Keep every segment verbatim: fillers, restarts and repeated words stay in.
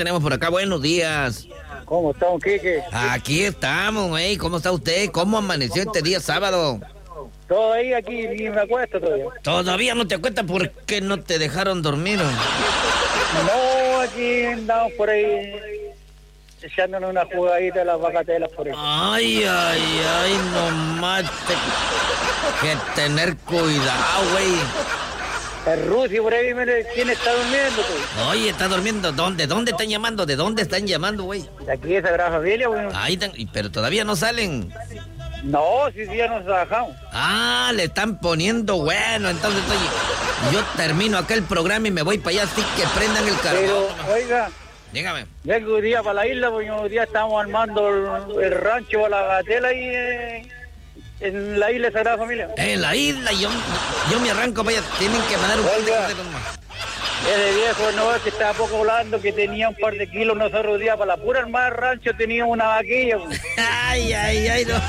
tenemos por acá? Buenos días. ¿Cómo está, don Quique? Aquí estamos, güey. ¿Cómo está usted? ¿Cómo amaneció este día sábado? Todo ahí, aquí, ni me acuesto todavía. ¿Todavía no te acuerdas por qué no te dejaron dormir? No, aquí andamos por ahí echándonos una jugadita a las bacatelas por ahí. Ay, ay, ay, nomás te... que tener cuidado, güey. El Rusia por ahí, mire, ¿quién está durmiendo, pues? Oye, ¿está durmiendo? ¿Dónde? ¿Dónde están llamando? ¿De dónde están llamando, güey? De aquí de Sagrada Familia, güey. Ahí están, pero todavía no salen. No, si sí, ya nos trabajamos. Ah, le están poniendo bueno, entonces oye, yo termino acá el programa y me voy para allá, así que prendan el carbón. Pero, oiga, dígame. vengo un día para la isla, porque un día estamos armando el, el rancho a la gatela ahí eh, en la isla de Sagrada Familia. En la isla, yo, yo me arranco para allá, tienen que mandar un par de Oiga. cosas más. Ese viejo no es que estaba poco volando, que tenía un par de kilos nosotros días para la pura armada del rancho, tenía una vaquilla. Pues. Ay, ay, ay, no.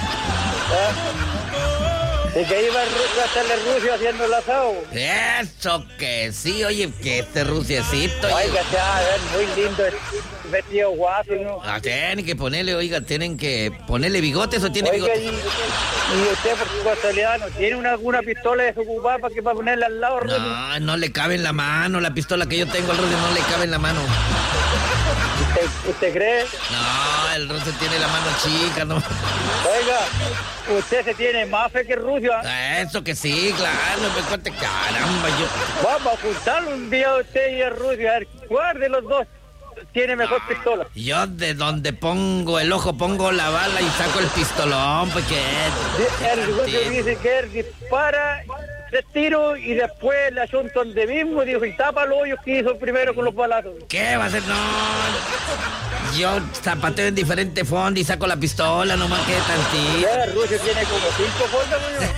Y que iba a hacerle Rusia haciendo el asado. Eso que sí, oye, que este ruciecito. Oiga, se va a ver muy lindo el vestido guapo, ¿no? Ah, tienen que ponerle, oiga, tienen que ponerle bigotes o tiene Oiga, bigotes. y, y usted por su casualidad no tiene una, alguna pistola de su papá para que para ponerle al lado, Rusia. No, no le cabe en la mano, la pistola que yo tengo al rucio no le cabe en la mano. ¿Usted, usted cree? No, el rucio tiene la mano chica, no. Oiga, usted se tiene más fe que Rusia. Eso que sí, claro, me cuente, caramba, yo... Vamos a juntarlo un día usted y a Rusia, a ver cuál de los dos tiene mejor pistola. Yo de donde pongo el ojo pongo la bala y saco el pistolón, pues que... El Rusia dice que él dispara tres tiros y después le asunto donde mismo, dijo, y tapa los hoyos que hizo primero con los balazos. ¿Qué va a hacer? No, yo zapateo en diferentes fondos y saco la pistola, nomás que tantito. El Rusia tiene como cinco fondos,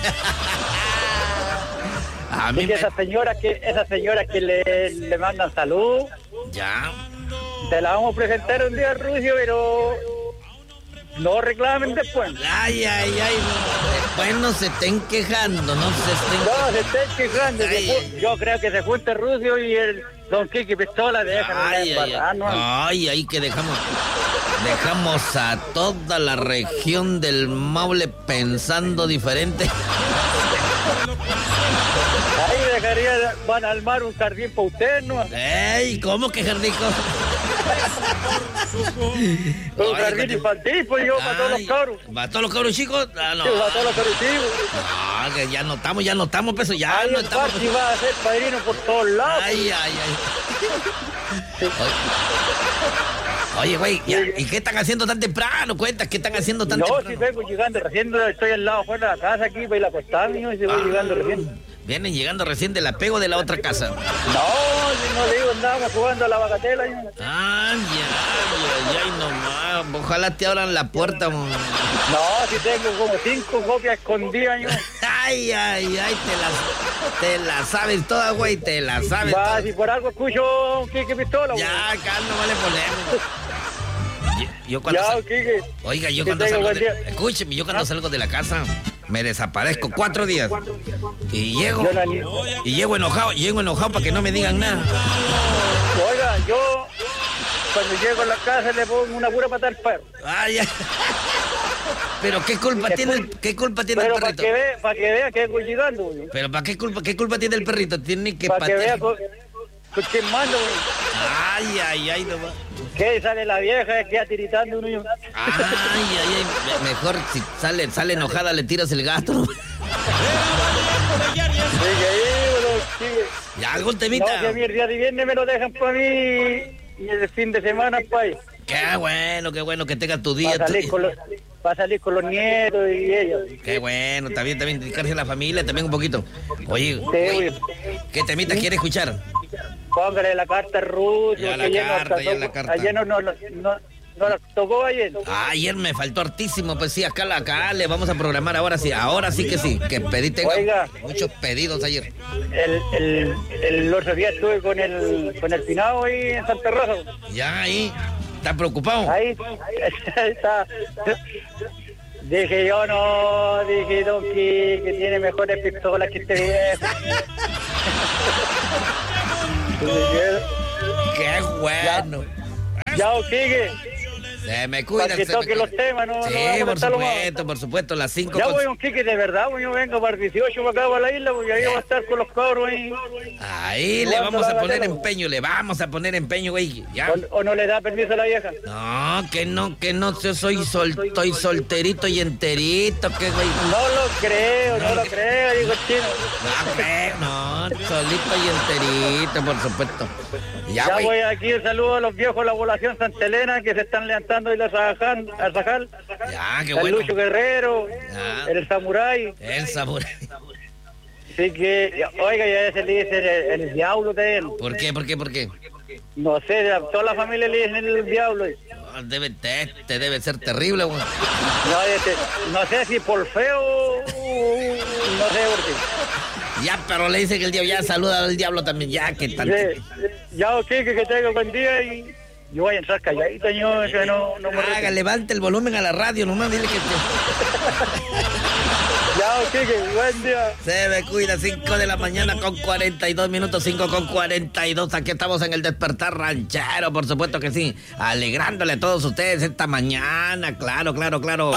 A mí y me... esas señoras que, esas señoras que le, le mandan salud, Ya... te la vamos a presentar un día a Rusia, pero no reclamen después. Ay, ay, ay, no. Después no se estén quejando, no se estén... No, se estén quejando. Ay, se ay, ju- yo creo que se junta Rusia y el Don Quique Pistola dejan Ay, ay, ay, ¿no? ay, ay, que dejamos, dejamos a toda la región del Maule pensando diferente. Ahí dejaría, van a armar un jardín para usted, ¿no? Ey, ¿cómo que jardico? Un jardín infantil, pues yo, para todos los cabros. ¿Para todos los cabros chicos? Ah, no. Sí, para todos los cabros chicos. No, que ya no estamos, ya no estamos, peso, ya Ahí no el estamos. parche va a ser padrino por todos lados. Ay, ay, ay. Oye, oye, güey, ya, ¿y qué están haciendo tan temprano? Cuenta, ¿qué están haciendo tan No, temprano? si vengo llegando recién, estoy al lado afuera de la casa aquí, para ir a acostarme, y si voy Ah. llegando recién. Vienen llegando recién del apego de la otra casa. No, si no le digo, andábamos jugando a la bagatela. y- Ay, ay, ay, ay, nomás. Ojalá te abran la puerta. mo. No, si tengo como cinco copias escondidas. yo. Ay, ay, ay, te las, te las sabes todas, güey, te las sabes Va, todas. si por algo escucho Quique Pistola. güey. Ya, acá no vale polémica. Yo, yo cuando Ya, sal- Quique. Oiga, yo Que cuando tenga salgo buen de... día. Escúcheme, yo cuando salgo de la casa me desaparezco cuatro días. Y llego, Yo la ni- y llego enojado, llego enojado para que no me digan nada. Oiga, yo cuando llego a la casa le pongo una pura pata al perro. Ay, ay. Pero qué culpa tiene el, qué culpa tiene Pero el para perrito. que vea, para que vea que voy llegando, güey. Pero para qué culpa, qué culpa tiene el perrito, tiene que Para que vea patear. con, con quién mando, güey. Ay, ay, ay, nomás. Que sale la vieja, es que ya tiritando uno. y uno. Ay, ay, ay, me- mejor si sale, sale enojada le tiras el gato. Sí, que ahí, güey, sí. Ya, algún No, temita. que a mí el día de viernes me lo dejan para mí y el fin de semana, pues. Qué bueno, qué bueno que tengas tu día. Para salir tu- con los, para salir con los nietos y ellos. Qué bueno, también, también dedicarse a la familia, también un poquito. Oye, Sí, güey, güey. ¿qué temita quieres escuchar? Póngale la carta a Ruth. Ya la que ayer nos carta, ya tocó- la carta. Ayer no, no, no, no, no nos tocó ayer. Ah, ayer me faltó hartísimo, pues sí, acá, la- acá le vamos a programar ahora sí, ahora sí que sí, que pedí, tengo Oiga. muchos pedidos ayer. El, el, el otro día estuve con el, con el finado ahí en Santa Rosa. Ya ahí, ¿estás preocupado? Ahí está. Dije yo no, dije Don Quique, que tiene mejores pistolas que este viejo. Qué bueno. Ya, Quique. Se me cuida. Para que se me toque cuida. los temas, ¿no? Sí, no vamos a por estarlo más. supuesto, por supuesto, las cinco. Ya con- voy, un Quique, de verdad, pues yo vengo para el dieciocho para acá, para la isla, porque ahí voy a estar con los cabros ahí. Ahí le vamos a poner empeño, le vamos a poner empeño, güey. Ya. O, o no le da permiso a la vieja. No, que no, que no, yo soy sol, estoy solterito y enterito, que güey. No lo creo, no, lo creo, digo chino. No creo, no, solito y enterito, por supuesto. Ya, Ya güey. voy aquí, un saludo a los viejos de la población Santa Elena que se están levantando y la Sajal, al Sajal. Ya, qué El bueno. Lucho Guerrero, Ya. el Samurai. El sabor. Así que, ya- oiga, ya se le dice el, el diablo de él. ¿Por qué, por qué, por qué? No sé, a toda la familia le dicen el diablo. No, debe, te, te debe ser terrible, güey. No, este, no sé si por feo, o- no sé por qué. Ya, pero le dicen que el diablo, ya saluda al diablo también, ya, que tal. Sí, ya, ok, que, que tenga buen día y yo voy a entrar calladito, señor, que no, no me Haga, rete. levante el volumen a la radio, nomás dile que te... Ya, ok, que buen día. Se me cuida, cinco de la mañana con cuarenta y dos minutos, cinco con cuarenta y dos. Aquí estamos en el Despertar Ranchero, por supuesto que sí. Alegrándole a todos ustedes esta mañana, claro, claro, claro.